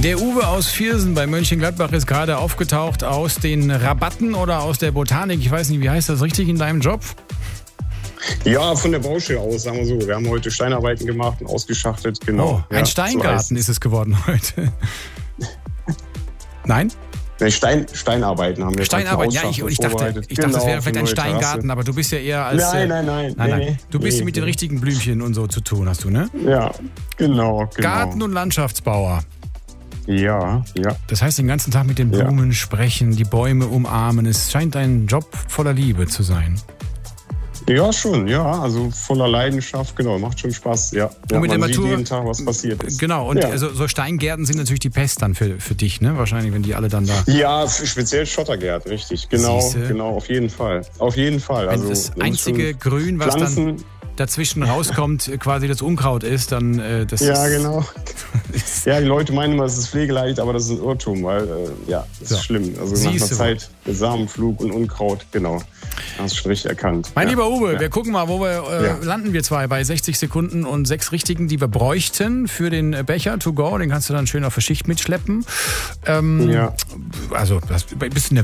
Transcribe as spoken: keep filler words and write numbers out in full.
Der Uwe aus Viersen bei Mönchengladbach ist gerade aufgetaucht aus den Rabatten oder aus der Botanik. Ich weiß nicht, wie heißt das richtig in deinem Job? Ja, von der Baustelle aus, sagen wir so. Wir haben heute Steinarbeiten gemacht und ausgeschachtet, genau. Oh, ein ja, Steingarten so ist es geworden heute. Nein? Nee, Stein, Steinarbeiten haben wir. Steinarbeiten, ja, ich, ich dachte, ich dachte, das wäre vielleicht ein Steingarten, aber du bist ja eher als... Nein, nein, nein. nein, nein. Nee, du bist nee, mit den nee. richtigen Blümchen und so zu tun, hast du, ne? Ja, genau, genau. Garten- und Landschaftsbauer. Ja, ja. Das heißt, den ganzen Tag mit den Blumen ja. sprechen, die Bäume umarmen. Es scheint ein Job voller Liebe zu sein. Ja, schon, ja. Also voller Leidenschaft, genau. Macht schon Spaß, ja. ja und mit man der sieht Natur, jeden Tag, was passiert ist. Genau, und ja. also, so Steingärten sind natürlich die Pest dann für, für dich, ne? Wahrscheinlich, wenn die alle dann da... Ja, speziell Schottergärten, richtig. Genau, Siehste? genau, auf jeden Fall. Auf jeden Fall. Wenn also, das einzige Grün, was Pflanzen, dann dazwischen rauskommt, quasi das Unkraut ist, dann äh, das Ja, ist, genau. Ja, die Leute meinen immer, es ist pflegeleicht, aber das ist ein Irrtum, weil, äh, ja, das so. ist schlimm. Also Siehst nach einer du. Zeit Samenflug und Unkraut, genau. Hast du schon richtig erkannt. Mein ja. lieber Uwe, ja. wir gucken mal, wo wir äh, Ja. landen wir zwei bei sechzig Sekunden und sechs Richtigen, die wir bräuchten für den Becher to go. Den kannst du dann schön auf der Schicht mitschleppen. Ähm, Ja. Also, das, bist du nervös?